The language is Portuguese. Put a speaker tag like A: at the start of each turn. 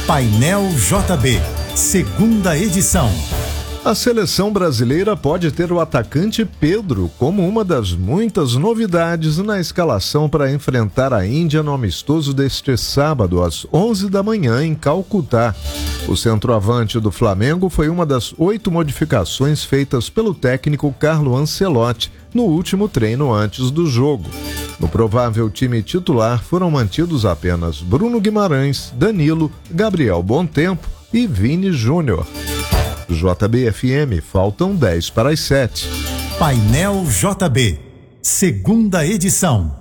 A: Painel JB, segunda edição.
B: A seleção brasileira pode ter o atacante Pedro como uma das muitas novidades na escalação para enfrentar a Índia no amistoso deste sábado, às 11 da manhã, em Calcutá. O centroavante do Flamengo foi uma das 8 modificações feitas pelo técnico Carlo Ancelotti no último treino antes do jogo. No provável time titular foram mantidos apenas Bruno Guimarães, Danilo, Gabriel Bontempo e Vini Júnior. JB-FM, faltam 10 para as 7.
A: Painel JB, segunda edição.